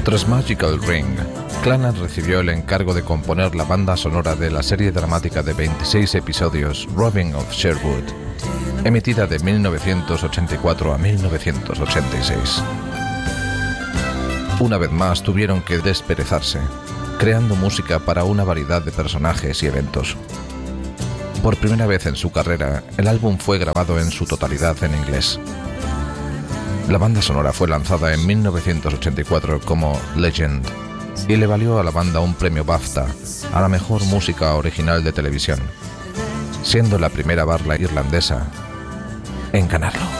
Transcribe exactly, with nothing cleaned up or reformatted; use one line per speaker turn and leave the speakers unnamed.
Tras Magical Ring, Clannad recibió el encargo de componer la banda sonora de la serie dramática de veintiséis episodios Robin of Sherwood, emitida de mil novecientos ochenta y cuatro a mil novecientos ochenta y seis. Una vez más tuvieron que desperezarse, creando música para una variedad de personajes y eventos. Por primera vez en su carrera, el álbum fue grabado en su totalidad en inglés. La banda sonora fue lanzada en mil novecientos ochenta y cuatro como Legend y le valió a la banda un premio BAFTA a la mejor música original de televisión, siendo la primera banda irlandesa en ganarlo.